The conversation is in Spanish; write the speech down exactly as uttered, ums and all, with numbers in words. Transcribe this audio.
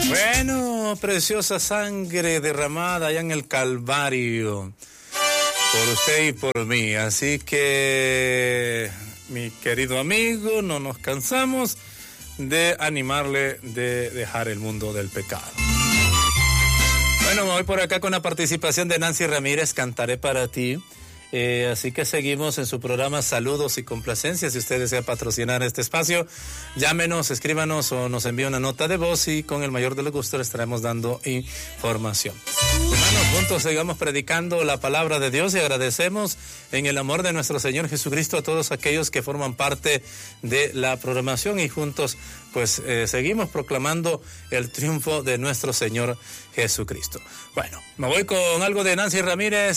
Bueno, preciosa sangre derramada allá en el Calvario por usted y por mí. Así que, mi querido amigo, no nos cansamos de animarle de dejar el mundo del pecado. Bueno, me voy por acá con la participación de Nancy Ramírez, Cantaré para ti. Eh, así que seguimos en su programa Saludos y Complacencias. Si usted desea patrocinar este espacio, llámenos, escríbanos o nos envíe una nota de voz y con el mayor de los gustos le estaremos dando información. Hermanos, juntos sigamos predicando la palabra de Dios y agradecemos en el amor de nuestro Señor Jesucristo a todos aquellos que forman parte de la programación y juntos pues eh, seguimos proclamando el triunfo de nuestro Señor Jesucristo. Bueno, me voy con algo de Nancy Ramírez.